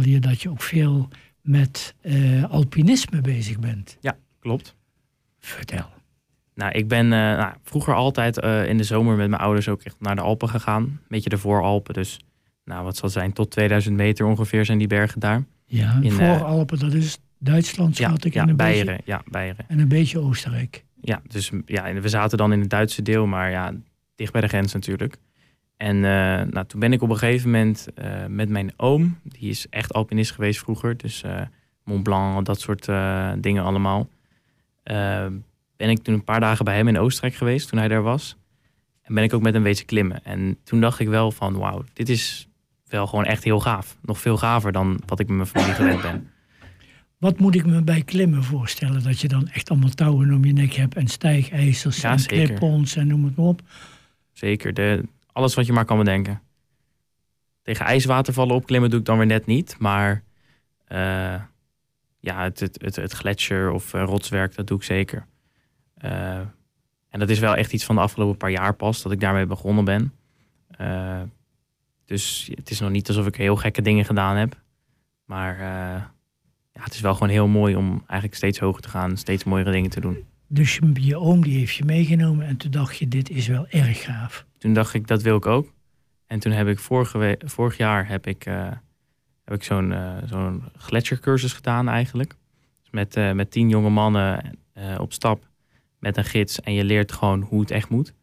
vertelde je dat je ook veel met alpinisme bezig bent. Ja, klopt. Vertel. Nou, ik ben vroeger altijd in de zomer met mijn ouders ook echt naar de Alpen gegaan. Een beetje de Vooralpen. Dus wat zal het zijn, tot 2000 meter ongeveer zijn die bergen daar. Ja, Vooralpen, dat is Duitsland, schat ik. Ja, en Beieren. Ja, Beieren. En een beetje Oostenrijk. Ja, dus we zaten dan in het Duitse deel, maar dicht bij de grens natuurlijk. En toen ben ik op een gegeven moment met mijn oom, die is echt alpinist geweest vroeger, dus Mont Blanc, dat soort dingen allemaal. Ben ik toen een paar dagen bij hem in Oostenrijk geweest, toen hij daar was. En ben ik ook met hem wezen klimmen. En toen dacht ik wel van, wauw, dit is wel gewoon echt heel gaaf. Nog veel gaver dan wat ik met mijn familie gewend ben. Wat moet ik me bij klimmen voorstellen? Dat je dan echt allemaal touwen om je nek hebt en stijgijzers en clip-ons en noem het maar op. Zeker, alles wat je maar kan bedenken. Tegen ijswatervallen opklimmen doe ik dan weer net niet. Maar het gletsjer of rotswerk, dat doe ik zeker. En dat is wel echt iets van de afgelopen paar jaar pas, dat ik daarmee begonnen ben. Dus het is nog niet alsof ik heel gekke dingen gedaan heb. Maar het is wel gewoon heel mooi om eigenlijk steeds hoger te gaan, steeds mooiere dingen te doen. Dus je oom die heeft je meegenomen en toen dacht je, dit is wel erg gaaf. Toen dacht ik, dat wil ik ook. En toen heb ik vorig jaar heb ik zo'n gletsjercursus gedaan eigenlijk. Dus met 10 jonge mannen op stap met een gids. En je leert gewoon hoe het echt moet.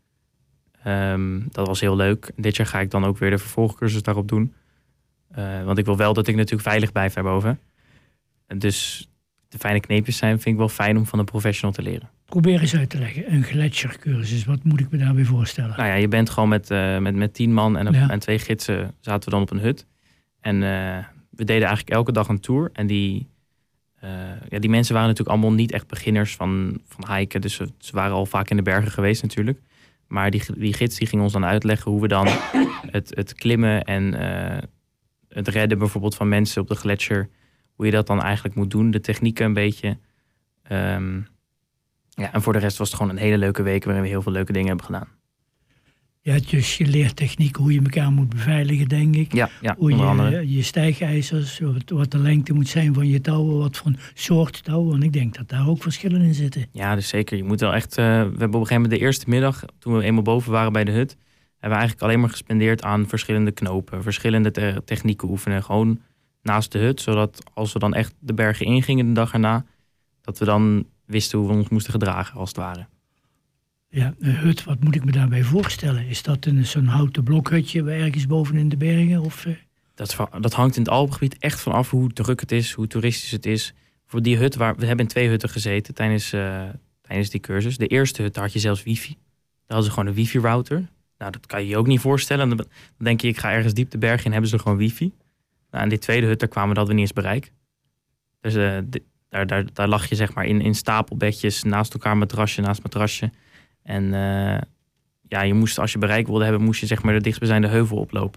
Dat was heel leuk. Dit jaar ga ik dan ook weer de vervolgcursus daarop doen. Want ik wil wel dat ik natuurlijk veilig blijf daarboven. Dus de fijne kneepjes vind ik wel fijn om van een professional te leren. Probeer eens uit te leggen. Een gletsjercursus, wat moet ik me daarbij voorstellen? Nou ja, je bent gewoon met 10 man en 2 gidsen zaten we dan op een hut. En we deden eigenlijk elke dag een tour. En die mensen waren natuurlijk allemaal niet echt beginners van hiken. Dus ze waren al vaak in de bergen geweest natuurlijk. Maar die gids die ging ons dan uitleggen hoe we dan het klimmen en het redden bijvoorbeeld van mensen op de gletsjer, hoe je dat dan eigenlijk moet doen, de technieken een beetje. En voor de rest was het gewoon een hele leuke week waarin we heel veel leuke dingen hebben gedaan. Ja, dus je leert technieken hoe je elkaar moet beveiligen, denk ik. Ja, hoe je stijgijzers, wat de lengte moet zijn van je touwen, wat voor een soort touwen. Want ik denk dat daar ook verschillen in zitten. Ja, dus zeker. Je moet wel echt. We hebben op een gegeven moment de eerste middag, toen we eenmaal boven waren bij de hut, hebben we eigenlijk alleen maar gespendeerd aan verschillende knopen, verschillende technieken oefenen. Gewoon naast de hut, zodat als we dan echt de bergen ingingen de dag erna, dat we dan wisten hoe we ons moesten gedragen, als het ware. Ja, een hut, wat moet ik me daarbij voorstellen? Is dat zo'n houten blokhutje ergens boven in de bergen? Of? Dat hangt in het Alpengebied echt vanaf hoe druk het is, hoe toeristisch het is. Voor die hut, we hebben in 2 hutten gezeten tijdens die cursus. De eerste hut, daar had je zelfs wifi. Daar hadden ze gewoon een wifi-router. Nou, dat kan je je ook niet voorstellen. Dan denk je, ik ga ergens diep de berg in, hebben ze er gewoon wifi. Nou, en die tweede hut, daar kwamen dat we niet eens bereik. Dus daar lag je zeg maar in stapelbedjes, naast elkaar matrasje, naast matrasje. En je moest, als je bereik wilde hebben, moest je zeg maar de dichtstbijzijnde heuvel oplopen.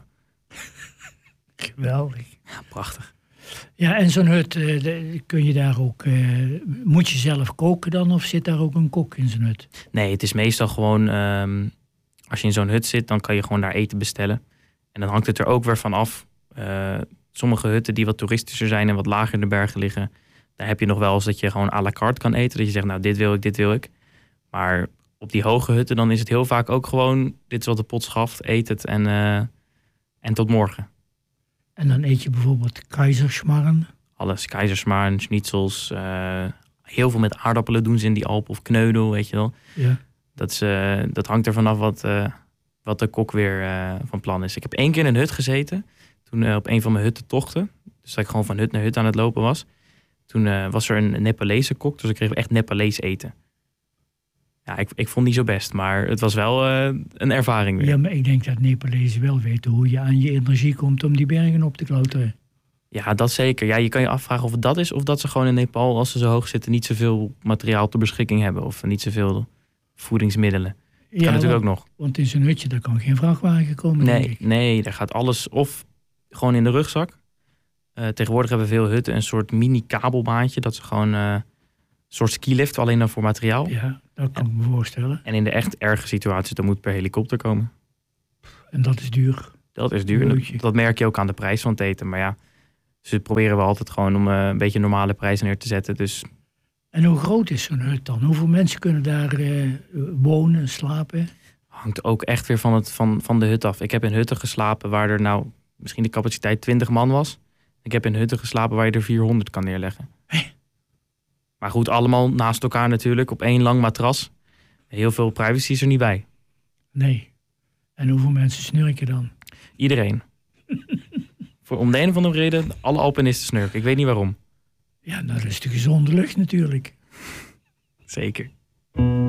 Geweldig. Ja, prachtig. Ja, en zo'n hut, kun je daar ook, moet je zelf koken dan? Of zit daar ook een kok in zo'n hut? Nee, het is meestal gewoon, als je in zo'n hut zit, dan kan je gewoon daar eten bestellen. En dan hangt het er ook weer van af. Sommige hutten die wat toeristischer zijn en wat lager in de bergen liggen, daar heb je nog wel eens dat je gewoon à la carte kan eten. Dat je zegt, nou, dit wil ik. Maar op die hoge hutten, dan is het heel vaak ook gewoon, dit is wat de pot schaft, eet het en tot morgen. En dan eet je bijvoorbeeld keizersmarren? Alles, keizersmarren, schnitzels, heel veel met aardappelen doen ze in die Alpen of kneudel, weet je wel. Ja. Dat hangt er vanaf wat de kok weer van plan is. Ik heb 1 keer in een hut gezeten, toen op een van mijn huttentochten. Dus dat ik gewoon van hut naar hut aan het lopen was. Toen was er een Nepalese kok, dus ik kreeg echt Nepalees eten. Ja, ik vond die zo best, maar het was wel een ervaring weer. Ja, maar ik denk dat Nepalezen wel weten hoe je aan je energie komt om die bergen op te klauteren. Ja, dat zeker. Ja, je kan je afvragen of het dat is, of dat ze gewoon in Nepal, als ze zo hoog zitten, niet zoveel materiaal ter beschikking hebben. Of niet zoveel voedingsmiddelen. Dat kan natuurlijk ook nog. Want in zo'n hutje, daar kan geen vrachtwagen komen, denk ik. Nee, daar gaat alles of gewoon in de rugzak. Tegenwoordig hebben veel hutten een soort mini-kabelbaantje, dat ze gewoon een soort skilift, alleen dan voor materiaal. Ja, dat kan ik me voorstellen. En in de echt erge situaties, dan moet per helikopter komen. En dat is duur. Dat is duur. Dat merk je ook aan de prijs van het eten. Maar ja, Dus dat proberen we altijd gewoon om een beetje normale prijzen neer te zetten. Dus... En hoe groot is zo'n hut dan? Hoeveel mensen kunnen daar wonen, slapen? Hangt ook echt weer van de hut af. Ik heb in hutten geslapen waar er misschien de capaciteit 20 man was. Ik heb in hutten geslapen waar je er 400 kan neerleggen. Maar goed, allemaal naast elkaar natuurlijk, op 1 lang matras. Heel veel privacy is er niet bij. Nee. En hoeveel mensen snurken dan? Iedereen. Om de een of andere reden, alle alpinisten snurken. Ik weet niet waarom. Ja, nou, dat is de gezonde lucht natuurlijk. Zeker.